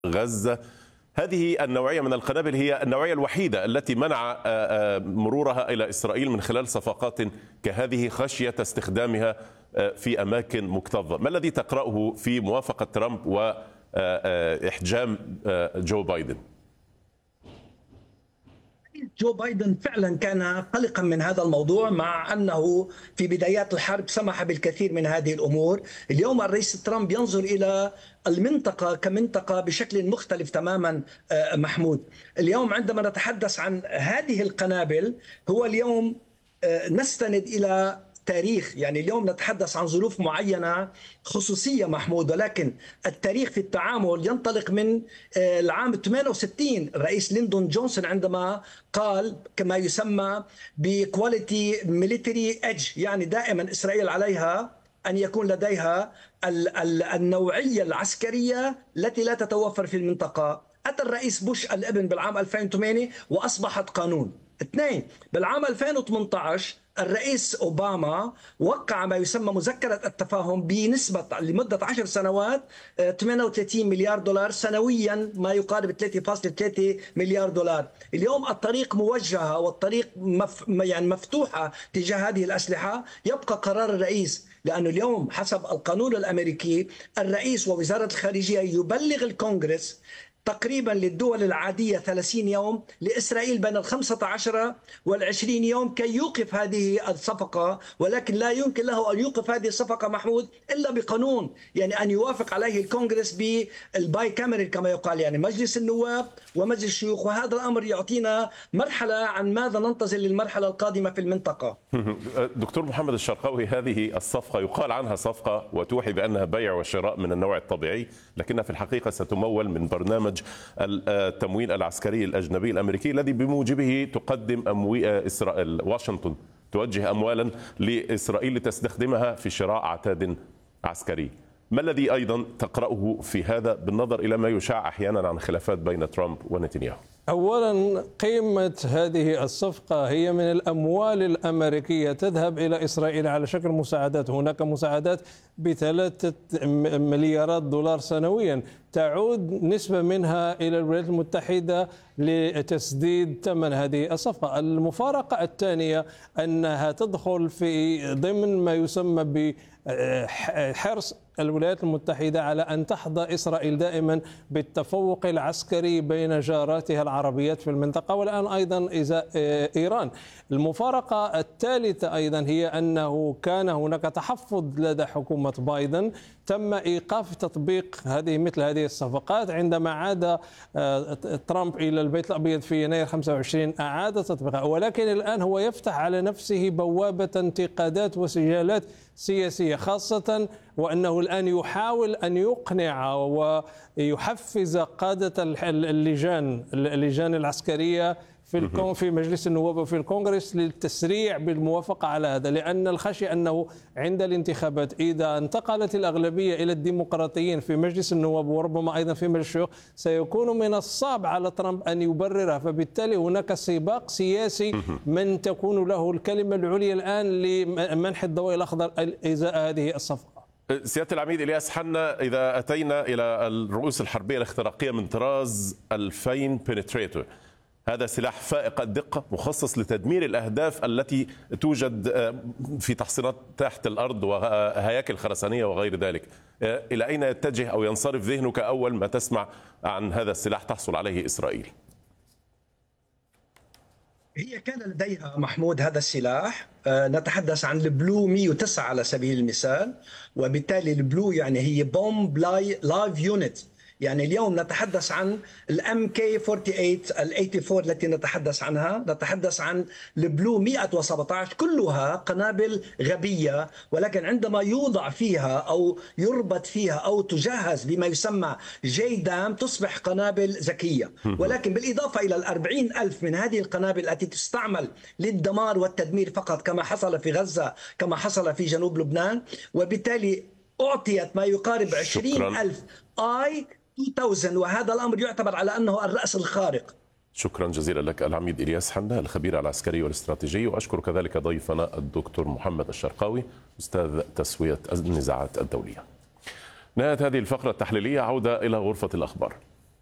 غزة. هذه النوعية من القنابل هي النوعية الوحيدة التي منع مرورها إلى إسرائيل من خلال صفقات كهذه خشية استخدامها في أماكن مكتظة. ما الذي تقرأه في موافقة ترامب وإحجام جو بايدن؟ جو بايدن فعلا كان قلقا من هذا الموضوع، مع أنه في بدايات الحرب سمح بالكثير من هذه الأمور. اليوم الرئيس ترامب ينظر إلى المنطقة كمنطقة بشكل مختلف تماما. محمود، اليوم عندما نتحدث عن هذه القنابل هو اليوم نستند إلى تاريخ، يعني اليوم نتحدث عن ظروف معينة خصوصية محمود، ولكن التاريخ في التعامل ينطلق من العام 68. الرئيس ليندون جونسون عندما قال كما يسمى بكواليتي ميليتري ايدج، يعني دائما إسرائيل عليها أن يكون لديها النوعية العسكرية التي لا تتوفر في المنطقة. أتى الرئيس بوش الابن بالعام 2008 وأصبحت قانون. اثنين، بالعام 2018 الرئيس أوباما وقع ما يسمى مذكرة التفاهم بنسبة لمدة 10 سنوات 38 مليار دولار سنويا، ما يقارب 3.3 مليار دولار. اليوم الطريق موجهة والطريق يعني مفتوحة تجاه هذه الأسلحة. يبقى قرار الرئيس، لأنه اليوم حسب القانون الأمريكي الرئيس ووزارة الخارجية يبلغ الكونغرس تقريبا للدول العادية 30 يوم، لإسرائيل بين 15 و20 يوم كي يوقف هذه الصفقة، ولكن لا يمكن له أن يوقف هذه الصفقة محمود إلا بقانون، يعني أن يوافق عليه الكونغرس بالباي كاميرال كما يقال، يعني مجلس النواب ومجلس الشيوخ. وهذا الأمر يعطينا مرحلة عن ماذا ننتظر للمرحلة القادمة في المنطقة. دكتور محمد الشرقاوي، هذه الصفقة يقال عنها صفقة وتوحي بأنها بيع وشراء من النوع الطبيعي، لكنها في الحقيقة ستمول من برنامج التمويل العسكري الأجنبي الأمريكي الذي بموجبه تقدم إسرائيل واشنطن توجه أموالا لإسرائيل لتستخدمها في شراء عتاد عسكري. ما الذي أيضا تقرأه في هذا بالنظر إلى ما يشاع أحيانا عن خلافات بين ترامب ونتنياهو؟ أولا، قيمة هذه الصفقة هي من الأموال الأمريكية تذهب إلى إسرائيل على شكل مساعدات. هناك مساعدات ب3 مليارات دولار سنويا، تعود نسبة منها إلى الولايات المتحدة لتسديد ثمن هذه الصفقة. المفارقة الثانية أنها تدخل في ضمن ما يسمى بحرص الولايات المتحدة على أن تحظى إسرائيل دائما بالتفوق العسكري بين جاراتها العربيات في المنطقة، والآن أيضا إزاء إيران. المفارقة الثالثة أيضا هي أنه كان هناك تحفظ لدى حكومة بايدن، تم إيقاف تطبيق مثل هذه الصفقات. عندما عاد ترامب إلى البيت الأبيض في يناير 25 أعاد تطبيقها، ولكن الآن هو يفتح على نفسه بوابة انتقادات وسجالات سياسية، خاصة وأنه الآن يحاول أن يقنع ويحفز قادة اللجان العسكرية في مجلس النواب وفي الكونغرس للتسريع بالموافقة على هذا، لأن الخشية أنه عند الانتخابات إذا انتقلت الأغلبية إلى الديمقراطيين في مجلس النواب وربما أيضا في مجلس الشيوخ سيكون من الصعب على ترامب أن يبررها، فبالتالي هناك سباق سياسي من تكون له الكلمة العليا الآن لمنح الضوء الأخضر إزاء هذه الصفقة. سيادة العميد إلياس حنا، إذا أتينا إلى الرؤوس الحربية الاختراقية من طراز 2000 بنتريتور، هذا سلاح فائق الدقة مخصص لتدمير الأهداف التي توجد في تحصينات تحت الأرض وهياكل خرسانية وغير ذلك. إلى أين يتجه أو ينصرف ذهنك أول ما تسمع عن هذا السلاح تحصل عليه إسرائيل؟ هي كان لديها محمود هذا السلاح، نتحدث عن البلو 109 على سبيل المثال، وبالتالي البلو يعني هي بومب لايف يونت. يعني اليوم نتحدث عن الام كي 48 ال 84 التي نتحدث عنها، نتحدث عن البلو 117، كلها قنابل غبية، ولكن عندما يوضع فيها أو يربط فيها أو تجهز بما يسمى جيدام تصبح قنابل ذكية. ولكن بالإضافة إلى 40,000 من هذه القنابل التي تستعمل للدمار والتدمير فقط، كما حصل في غزة كما حصل في جنوب لبنان، وبالتالي أعطيت ما يقارب 20,000 آي 2000، وهذا الأمر يعتبر على أنه الرأس الخارق. شكرا جزيلا لك العميد إلياس حنا، الخبير العسكري والاستراتيجي، وأشكر كذلك ضيفنا الدكتور محمد الشرقاوي أستاذ تسوية النزاعات الدولية. نهاية هذه الفقرة التحليلية، عودة إلى غرفة الأخبار.